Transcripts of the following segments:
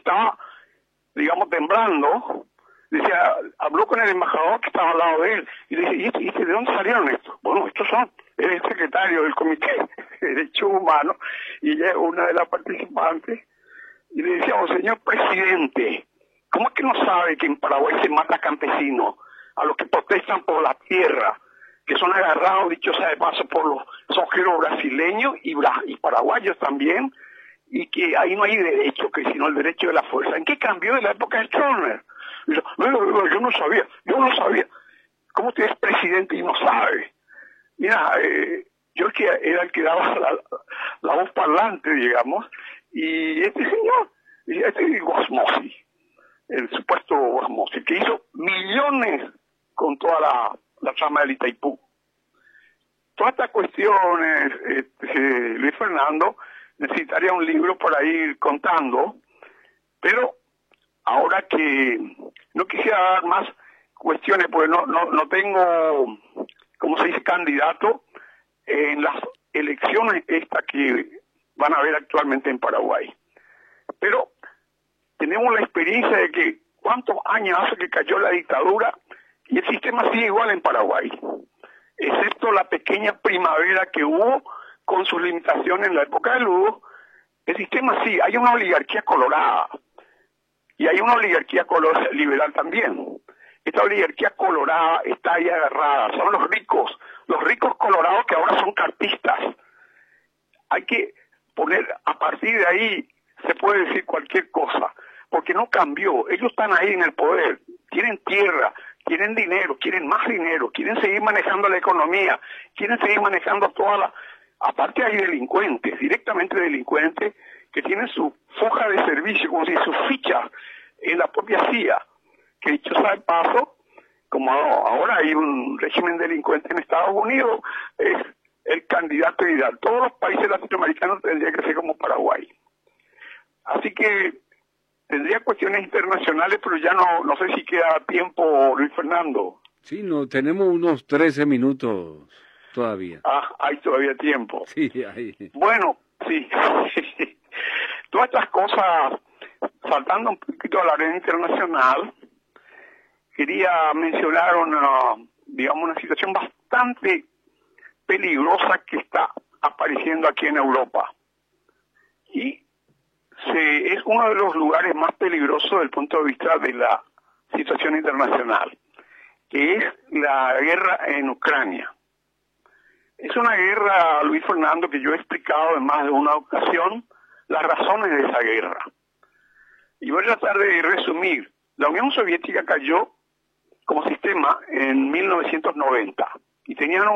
estaba, digamos, temblando. Decía, habló con el embajador que estaba al lado de él y le dice, ¿y de dónde salieron estos? Bueno, estos son el secretario del Comité de Derechos Humanos y ella es una de las participantes. Y le decía, oh, señor presidente, ¿cómo es que no sabe que en Paraguay se mata campesinos a los que protestan por la tierra, que son agarrados, dicho sea de paso, por los sojeros brasileños y paraguayos también, y que ahí no hay derecho, que sino el derecho de la fuerza? ¿En qué cambió de la época de Stroessner? Yo no sabía. ¿Cómo usted es presidente y no sabe? Mira, yo que era el que daba la voz parlante, digamos, y este señor, este Guasmosi, el supuesto Guasmosi, que hizo millones con toda la trama del Itaipú. Todas estas cuestiones, Luis Fernando, necesitaría un libro para ir contando, pero ahora que no quisiera dar más cuestiones, porque no tengo, como se dice, candidato en las elecciones estas que van a haber actualmente en Paraguay. Pero tenemos la experiencia de que cuántos años hace que cayó la dictadura y el sistema sigue igual en Paraguay, excepto la pequeña primavera que hubo con sus limitaciones en la época de Lugo. El sistema sí, hay una oligarquía colorada y hay una oligarquía liberal también. Esta oligarquía colorada está ahí agarrada, son los ricos colorados que ahora son cartistas. Hay que poner, a partir de ahí se puede decir cualquier cosa, porque no cambió. Ellos están ahí en el poder, tienen tierra, quieren dinero, quieren más dinero, quieren seguir manejando la economía, quieren seguir manejando toda la... Aparte hay delincuentes, directamente delincuentes, que tienen su foja de servicio, como si sus fichas en la propia CIA, que dicho sea de paso, como ahora hay un régimen delincuente en Estados Unidos, es el candidato ideal. Todos los países latinoamericanos tendrían que ser como Paraguay. Así que tendría cuestiones internacionales, pero ya no sé si queda tiempo, Luis Fernando. Sí, no, tenemos unos 13 minutos todavía. Ah, hay todavía tiempo. Sí, hay. Bueno, sí. Todas estas cosas, saltando un poquito a la arena internacional, quería mencionar una situación bastante peligrosa que está apareciendo aquí en Europa. Y es uno de los lugares más peligrosos desde el punto de vista de la situación internacional, que es la guerra en Ucrania. Es una guerra, Luis Fernando, que yo he explicado en más de una ocasión las razones de esa guerra. Y voy a tratar de resumir. La Unión Soviética cayó como sistema en 1990 y tenían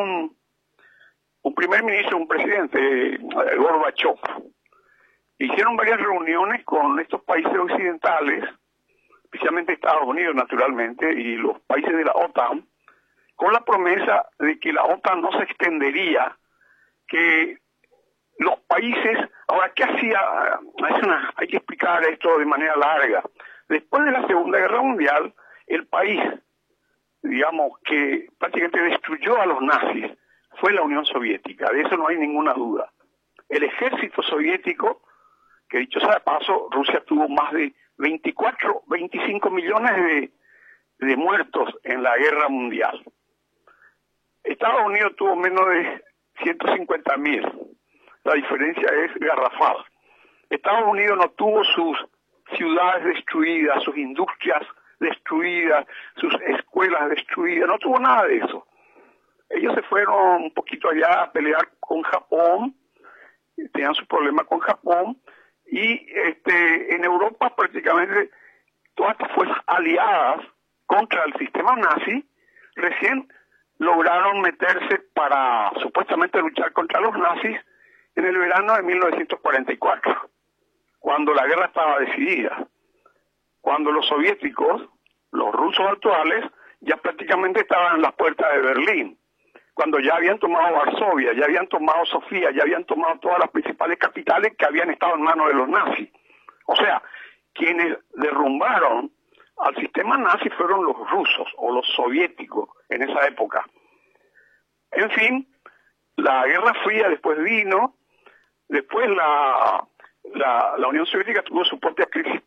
un primer ministro, un presidente, Gorbachev. Hicieron varias reuniones con estos países occidentales, especialmente Estados Unidos naturalmente, y los países de la OTAN, con la promesa de que la OTAN no se extendería, que los países... Ahora, ¿qué hacía? Hay que explicar esto de manera larga. Después de la Segunda Guerra Mundial, el país, digamos, que prácticamente destruyó a los nazis, fue la Unión Soviética. De eso no hay ninguna duda. El ejército soviético, que dicho sea de paso, Rusia tuvo más de 25 millones de muertos en la guerra mundial. Estados Unidos tuvo menos de 150.000. La diferencia es garrafal. Estados Unidos no tuvo sus ciudades destruidas, sus industrias destruidas, sus escuelas destruidas, no tuvo nada de eso. Ellos se fueron un poquito allá a pelear con Japón, tenían su problema con Japón, y en Europa prácticamente todas estas fuerzas aliadas contra el sistema nazi recién lograron meterse para supuestamente luchar contra los nazis en el verano de 1944, cuando la guerra estaba decidida, cuando los soviéticos, los rusos actuales, ya prácticamente estaban en las puertas de Berlín, cuando ya habían tomado Varsovia, ya habían tomado Sofía, ya habían tomado todas las principales capitales que habían estado en manos de los nazis. O sea, quienes derrumbaron al sistema nazi fueron los rusos o los soviéticos en esa época. En fin, la Guerra Fría después vino, después la Unión Soviética tuvo su propia crisis